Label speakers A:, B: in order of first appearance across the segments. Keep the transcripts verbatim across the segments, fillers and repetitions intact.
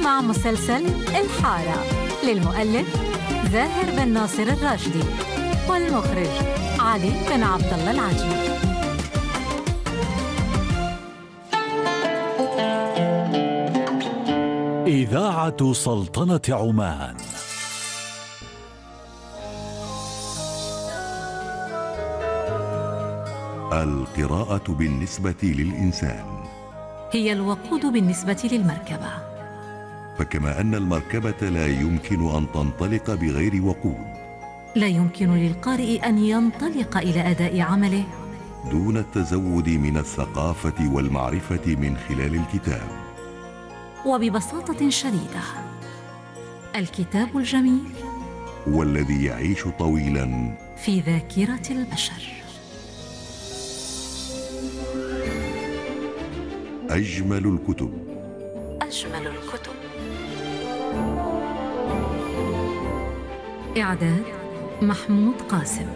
A: مع مسلسل الحارة للمؤلف زاهر بن ناصر الراشدي والمخرج علي بن عبد الله العجمي.
B: إذاعة سلطنة عمان.
C: القراءة بالنسبة للإنسان
A: هي الوقود بالنسبة للمركبة،
C: فكما أن المركبة لا يمكن أن تنطلق بغير وقود،
A: لا يمكن للقارئ أن ينطلق إلى أداء عمله
C: دون التزود من الثقافة والمعرفة من خلال الكتاب.
A: وببساطة شديدة، الكتاب الجميل
C: والذي يعيش طويلا
A: في ذاكرة البشر.
C: أجمل الكتب
A: أجمل الكتب. إعداد محمود قاسم.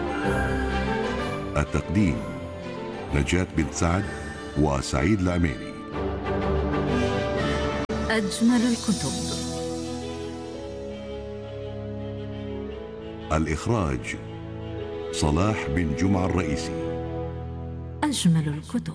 C: التقديم نجاة بن سعد وسعيد العميري.
A: أجمل الكتب.
C: الإخراج صلاح بن جمعة الرئيسي.
A: أجمل الكتب.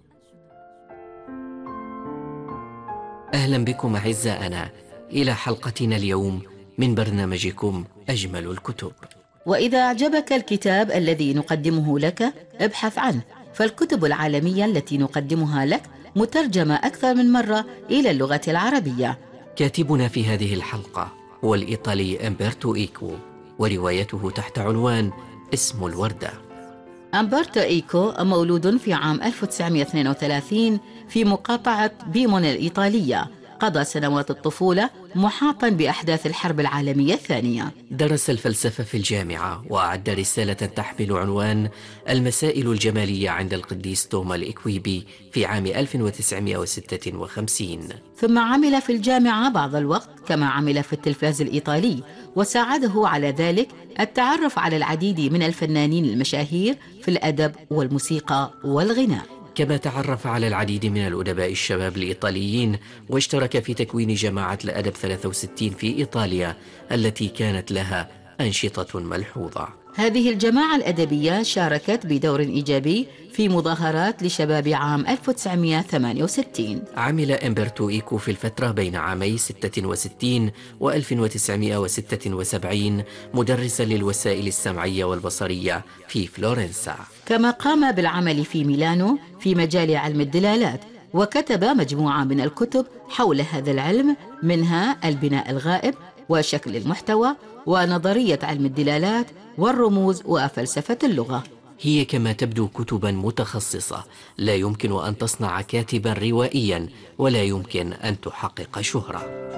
D: أهلا بكم أعزائنا إلى حلقتنا اليوم من برنامجكم أجمل الكتب.
E: وإذا أعجبك الكتاب الذي نقدمه لك ابحث عنه، فالكتب العالمية التي نقدمها لك مترجمة أكثر من مرة إلى اللغة العربية.
D: كاتبنا في هذه الحلقة هو الإيطالي أمبرتو إيكو، وروايته تحت عنوان اسم الوردة.
E: أمبرتو إيكو مولود في عام ألف وتسعمائة واثنين وثلاثين في مقاطعة بيمون الإيطالية. قضى سنوات الطفولة محاطا بأحداث الحرب العالمية الثانية.
D: درس الفلسفة في الجامعة وأعد رسالة تحمل عنوان المسائل الجمالية عند القديس توما الإكويبي في عام ألف وتسعمائة وستة وخمسين.
E: ثم عمل في الجامعة بعض الوقت كما عمل في التلفاز الإيطالي، وساعده على ذلك التعرف على العديد من الفنانين المشاهير في الأدب والموسيقى والغناء.
D: كما تعرف على العديد من الأدباء الشباب الإيطاليين، واشترك في تكوين جماعة الأدب ثلاثة وستين في إيطاليا التي كانت لها أنشطة ملحوظة.
E: هذه الجماعة الأدبية شاركت بدور إيجابي في مظاهرات لشباب عام ألف وتسعمائة وثمانية وستين.
D: عمل إمبرتو إيكو في الفترة بين عامي ستة وستين و ألف وتسعمائة وستة وسبعين مدرسا للوسائل السمعية والبصرية في فلورنسا. كما
E: قام بالعمل في ميلانو في مجال علم الدلالات، وكتب مجموعة من الكتب حول هذا العلم، منها البناء الغائب وشكل المحتوى ونظرية علم الدلالات والرموز وفلسفة اللغة.
D: هي كما تبدو كتبا متخصصة، لا يمكن أن تصنع كاتبا روائيا ولا يمكن أن تحقق شهرة.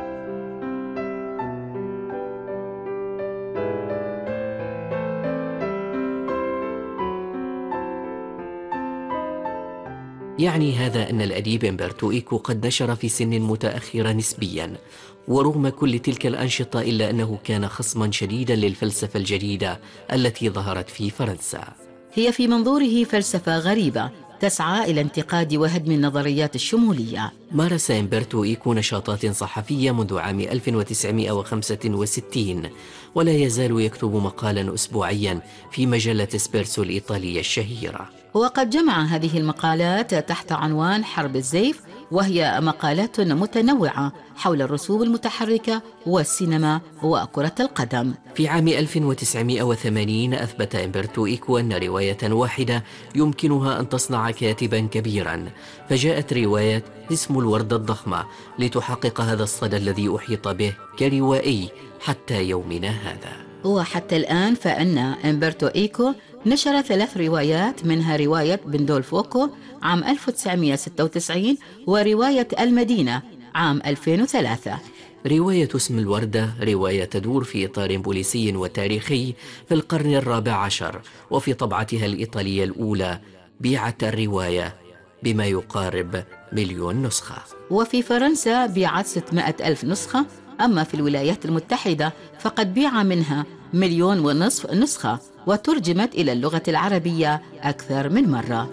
D: يعني هذا أن الأديب إمبرتو إيكو قد نشر في سن متأخرة نسبيا، ورغم كل تلك الأنشطة إلا أنه كان خصما شديدا للفلسفة الجديدة التي ظهرت في فرنسا.
E: هي في منظوره فلسفة غريبة تسعى إلى انتقاد وهدم النظريات الشمولية.
D: مارس إمبرتو إيكو نشاطات صحفية منذ عام ألف وتسعمائة وخمسة وستين، ولا يزال يكتب مقالا أسبوعيا في مجلة إسبرسو الإيطالية الشهيرة.
E: وقد جمع هذه المقالات تحت عنوان حرب الزيف، وهي مقالات متنوعة حول الرسوم المتحركة والسينما وكرة القدم.
D: في عام ألف وتسعمائة وثمانين أثبت إمبرتو إيكو أن رواية واحدة يمكنها أن تصنع كاتبا كبيرا، فجاءت رواية اسم الوردة الضخمة لتحقق هذا الصدى الذي أحيط به كروائي حتى يومنا هذا.
E: وحتى الآن فإن إمبرتو إيكو نشر ثلاث روايات، منها رواية بندولفوكو عام ألف وتسعمائة وستة وتسعين ورواية المدينة عام ألفين وثلاثة.
D: رواية اسم الوردة رواية تدور في إطار بوليسي وتاريخي في القرن الرابع عشر، وفي طبعتها الإيطالية الأولى بيعت الرواية بما يقارب مليون نسخة.
E: وفي فرنسا بيعت ستمائة ألف نسخة، أما في الولايات المتحدة فقد بيع منها مليون ونصف نسخة، وترجمت إلى اللغة العربية أكثر من مرة.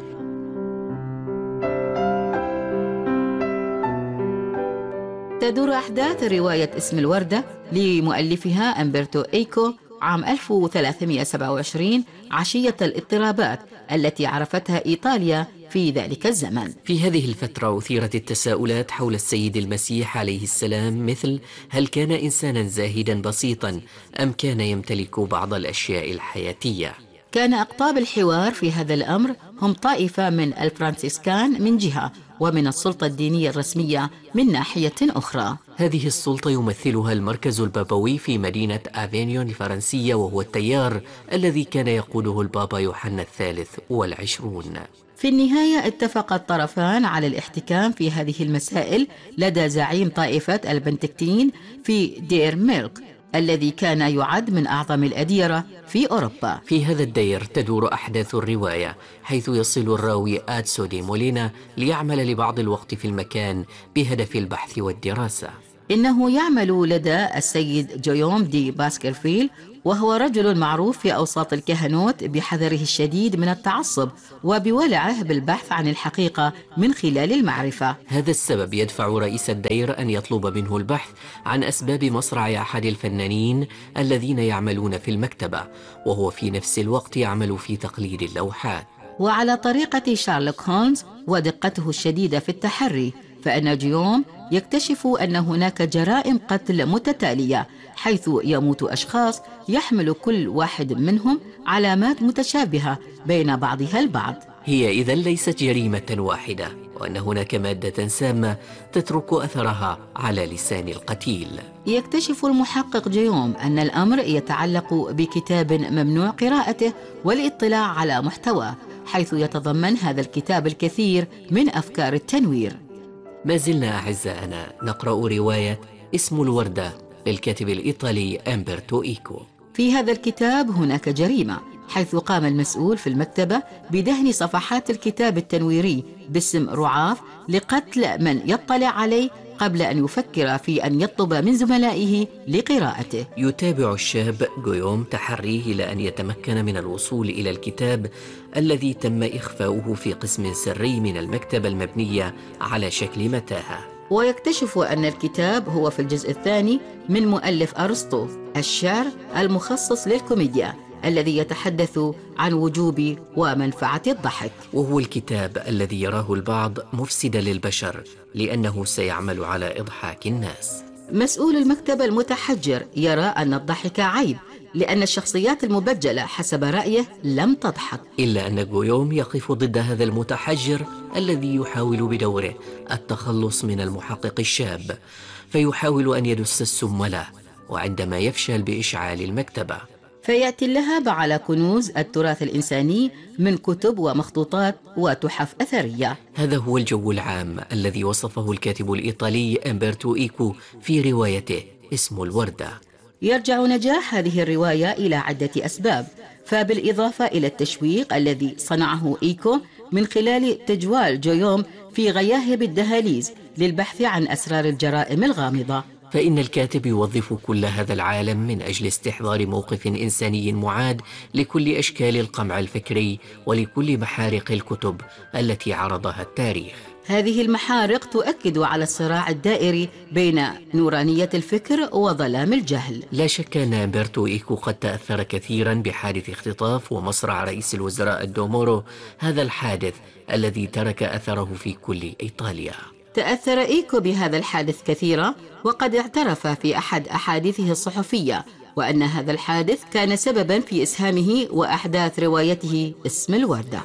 E: تدور أحداث رواية اسم الوردة لمؤلفها أمبرتو إيكو عام ألف وثلاثمئة وسبعة وعشرين، عشية الاضطرابات التي عرفتها إيطاليا في ذلك الزمن.
D: في هذه الفترة أثيرت التساؤلات حول السيد المسيح عليه السلام، مثل: هل كان إنسانا زاهدا بسيطا أم كان يمتلك بعض الأشياء الحياتية؟
E: كان أقطاب الحوار في هذا الأمر هم طائفة من الفرانسيسكان من جهة، ومن السلطة الدينية الرسمية من ناحية أخرى.
D: هذه السلطة يمثلها المركز البابوي في مدينة أفينيون الفرنسية، وهو التيار الذي كان يقوده البابا يوحنا الثالث والعشرون.
E: في النهاية اتفق الطرفان على الاحتكام في هذه المسائل لدى زعيم طائفة البنتكتين في دير ميلك، الذي كان يعد من أعظم الأديرة في أوروبا.
D: في هذا الدير تدور أحداث الرواية، حيث يصل الراوي آتسو دي مولينا ليعمل لبعض الوقت في المكان بهدف البحث والدراسة.
E: إنه يعمل لدى السيد جيوم دي باسكرفيل، وهو رجل معروف في أوساط الكهنوت بحذره الشديد من التعصب وبولعه بالبحث عن الحقيقة من خلال المعرفة.
D: هذا السبب يدفع رئيس الدير أن يطلب منه البحث عن أسباب مصرع أحد الفنانين الذين يعملون في المكتبة، وهو في نفس الوقت يعمل في تقليد اللوحات.
E: وعلى طريقة شارلوك هولمز ودقته الشديدة في التحري، فإن جيوم يكتشف أن هناك جرائم قتل متتالية، حيث يموت أشخاص يحمل كل واحد منهم علامات متشابهة بين بعضها البعض.
D: هي إذن ليست جريمة واحدة، وأن هناك مادة سامة تترك أثرها على لسان القتيل.
E: يكتشف المحقق جيوم أن الأمر يتعلق بكتاب ممنوع قراءته والاطلاع على محتواه، حيث يتضمن هذا الكتاب الكثير من أفكار التنوير.
D: ما زلنا أعزائنا نقرأ رواية اسم الوردة للكاتب الإيطالي أمبرتو إيكو.
E: في هذا الكتاب هناك جريمة، حيث قام المسؤول في المكتبة بدهن صفحات الكتاب التنويري باسم رعاف لقتل من يطلع عليه قبل أن يفكر في أن يطلب من زملائه لقراءته.
D: يتابع الشاب جيوم تحريه إلى أن يتمكن من الوصول إلى الكتاب الذي تم إخفاؤه في قسم سري من المكتبة المبنية على شكل متاهة.
E: ويكتشف أن الكتاب هو في الجزء الثاني من مؤلف أرسطو، الشعر المخصص للكوميديا، الذي يتحدث عن وجوب ومنفعة الضحك،
D: وهو الكتاب الذي يراه البعض مفسدا للبشر لأنه سيعمل على إضحاك الناس.
E: مسؤول المكتبة المتحجر يرى أن الضحك عيب، لأن الشخصيات المبجلة حسب رأيه لم تضحك.
D: إلا أن جيوم يقف ضد هذا المتحجر الذي يحاول بدوره التخلص من المحقق الشاب، فيحاول أن يدس السم له، وعندما يفشل بإشعال المكتبة
E: فيأتي اللهب على كنوز التراث الإنساني من كتب ومخطوطات وتحف أثرية.
D: هذا هو الجو العام الذي وصفه الكاتب الإيطالي أمبرتو إيكو في روايته اسم الوردة.
E: يرجع نجاح هذه الرواية إلى عدة أسباب، فبالإضافة إلى التشويق الذي صنعه إيكو من خلال تجوال جيوم في غياهب الدهاليز للبحث عن أسرار الجرائم الغامضة،
D: فإن الكاتب يوظف كل هذا العالم من أجل استحضار موقف إنساني معاد لكل أشكال القمع الفكري ولكل محارق الكتب التي عرضها التاريخ.
E: هذه المحارق تؤكد على الصراع الدائري بين نورانية الفكر وظلام الجهل.
D: لا شك أن أمبرتو إيكو قد تأثر كثيرا بحادث اختطاف ومصرع رئيس الوزراء الدومورو، هذا الحادث الذي ترك أثره في كل إيطاليا.
E: تأثر إيكو بهذا الحادث كثيرا، وقد اعترف في أحد أحاديثه الصحفية وأن هذا الحادث كان سببا في إسهامه وأحداث روايته اسم الوردة.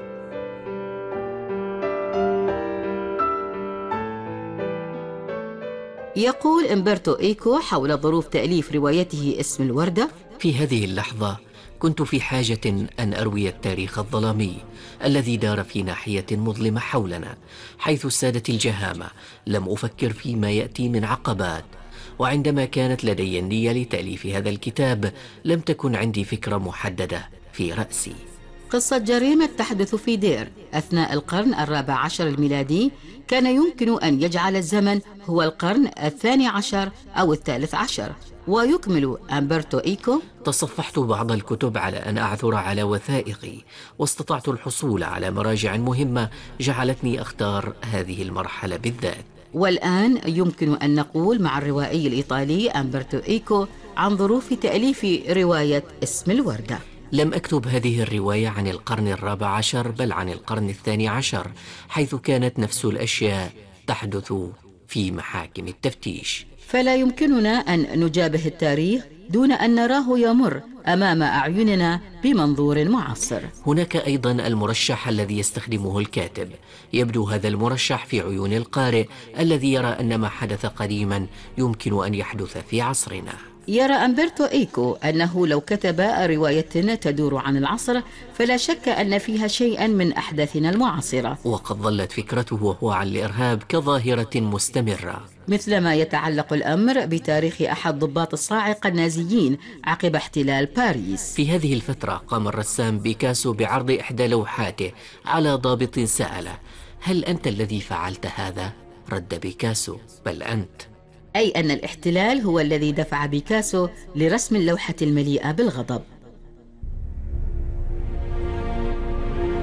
E: يقول أمبرتو إيكو حول ظروف تأليف روايته اسم الوردة:
D: في هذه اللحظة كنت في حاجة أن أروي التاريخ الظلامي الذي دار في ناحية مظلمة حولنا، حيث سادت الجهامة. لم أفكر فيما يأتي من عقبات، وعندما كانت لدي النية لتأليف هذا الكتاب لم تكن عندي فكرة محددة في رأسي.
E: قصة جريمة تحدث في دير أثناء القرن الرابع عشر الميلادي، كان يمكن أن يجعل الزمن هو القرن الثاني عشر أو الثالث عشر. ويكمل أمبرتو إيكو:
D: تصفحت بعض الكتب على أن أعثر على وثائقي، واستطعت الحصول على مراجع مهمة جعلتني أختار هذه المرحلة بالذات.
E: والآن يمكن أن نقول مع الروائي الإيطالي أمبرتو إيكو عن ظروف تأليف رواية اسم الوردة.
D: لم أكتب هذه الرواية عن القرن الرابع عشر بل عن القرن الثاني عشر، حيث كانت نفس الأشياء تحدث في محاكم التفتيش.
E: فلا يمكننا أن نجابه التاريخ دون أن نراه يمر أمام أعيننا بمنظور معاصر.
D: هناك أيضا المرشح الذي يستخدمه الكاتب. يبدو هذا المرشح في عيون القارئ الذي يرى أن ما حدث قديما يمكن أن يحدث في عصرنا.
E: يرى أمبرتو إيكو أنه لو كتب رواية تدور عن العصر فلا شك أن فيها شيئا من أحداثنا المعاصرة،
D: وقد ظلت فكرته وهو عن الإرهاب كظاهرة مستمرة،
E: مثلما يتعلق الأمر بتاريخ أحد ضباط الصاعقة النازيين عقب احتلال باريس.
D: في هذه الفترة قام الرسام بيكاسو بعرض إحدى لوحاته على ضابط سأله: هل أنت الذي فعلت هذا؟ رد بيكاسو: بل أنت.
E: أي أن الاحتلال هو الذي دفع بيكاسو لرسم اللوحة المليئة بالغضب.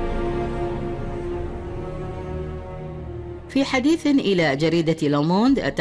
E: في حديث إلى جريدة لوموند